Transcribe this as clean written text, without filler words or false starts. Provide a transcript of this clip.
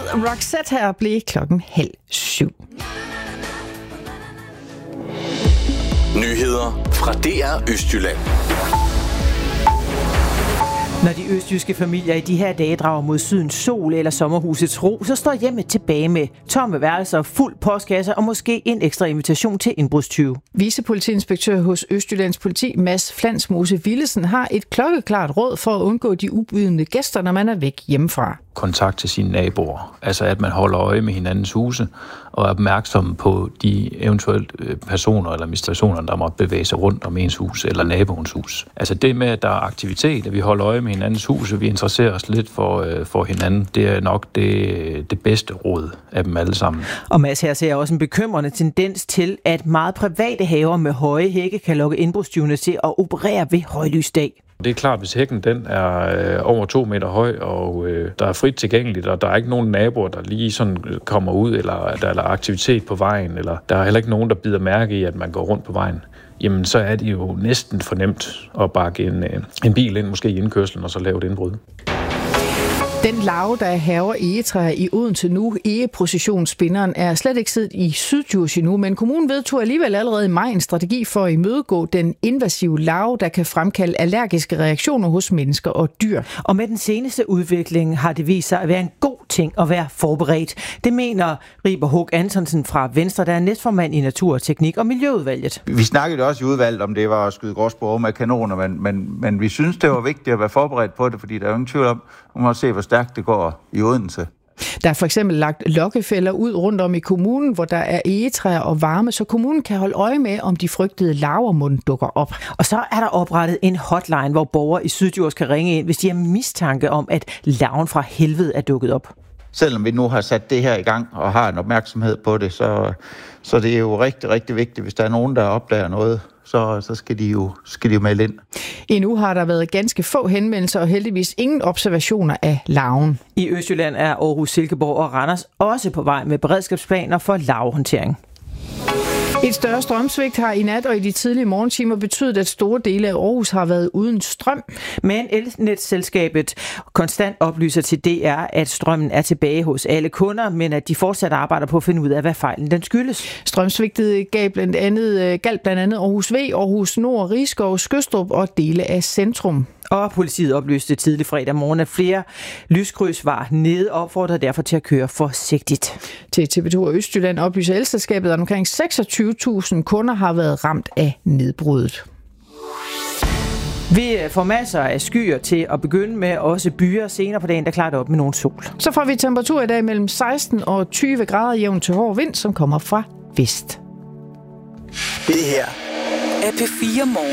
Roxette her blev 6:30. Nyheder fra DR Østjylland. Når de østjyske familier i de her dage drager mod sydens sol eller sommerhusets ro, så står hjemmet tilbage med tomme værelser, fuld postkasse og måske en ekstra invitation til indbrudstyve. Vicepolitiinspektør hos Østjyllands Politi, Mads Flansmose Willesen, har et klokkeklart råd for at undgå de ubudne gæster, når man er væk hjemmefra. Kontakt til sine naboer. Altså at man holder øje med hinandens huse og er opmærksom på de eventuelt personer eller administrationer, der måtte bevæge sig rundt om ens hus eller naboens hus. Altså det med, at der er aktivitet, at vi holder øje med hinandens hus, og vi interesserer os lidt for hinanden, det er nok det bedste råd af dem alle sammen. Og Mads her ser også en bekymrende tendens til, at meget private haver med høje hække kan lokke indbrudstyvene til at operere ved højlysdag. Det er klart, hvis hækken den er over 2 meter høj, og der er frit tilgængeligt, og der er ikke nogen naboer, der lige sådan kommer ud, eller der er aktivitet på vejen, eller der er heller ikke nogen, der bider mærke i, at man går rundt på vejen, jamen så er det jo næsten for nemt at bakke en bil ind, måske i indkørslen, og så lave et indbrud. Den larve, der hærger egetræer i Odense nu, egeprocessionsspinderen, er slet ikke siddet i Syddjurs endnu, men kommunen vedtog alligevel allerede i maj en strategi for at imødegå den invasive larve, der kan fremkalde allergiske reaktioner hos mennesker og dyr. Og med den seneste udvikling har det vist sig at være en god ting at være forberedt. Det mener Riber Hug Antonsen fra Venstre, der er næstformand i Natur-, Teknik- og Miljøudvalget. Vi snakkede også i udvalget, om det var at skyde gråsbord med kanoner, men vi synes, det var vigtigt at være forberedt på det, fordi der er jo ingen tvivl om, man må se, hvor stærkt det går i Odense. Der er for eksempel lagt lokkefælder ud rundt om i kommunen, hvor der er egetræer og varme, så kommunen kan holde øje med, om de frygtede larver dukker op. Og så er der oprettet en hotline, hvor borgere i Syddjurs kan ringe ind, hvis de har mistanke om, at larven fra helvede er dukket op. Selvom vi nu har sat det her i gang og har en opmærksomhed på det, så det er jo rigtig, rigtig vigtigt, hvis der er nogen, der opdager noget, så skal de jo melde ind. Endnu har der været ganske få henvendelser og heldigvis ingen observationer af larven. I Østjylland er Aarhus, Silkeborg og Randers også på vej med beredskabsplaner for larvehåndtering. Et større strømsvigt har i nat og i de tidlige morgentimer betydet, at store dele af Aarhus har været uden strøm. Men elnetselskabet konstant oplyser til DR, at strømmen er tilbage hos alle kunder, men at de fortsat arbejder på at finde ud af, hvad fejlen den skyldes. Strømsvigtet galt blandt andet Aarhus V, Aarhus Nord, Rigskov, Skødstrup og dele af centrum. Og politiet oplyste tidlig fredag morgen, at flere lyskryds var nede og opfordrede derfor til at køre forsigtigt. Til TV2 og Østjylland oplyser elselskabet, at omkring 26.000 kunder har været ramt af nedbruddet. Vi får masser af skyer til at begynde med, også byer senere på dagen, der klarer det op med nogle sol. Så får vi temperatur i dag mellem 16 og 20 grader jævn til hård vind, som kommer fra vest. Det her er P4 Morgen.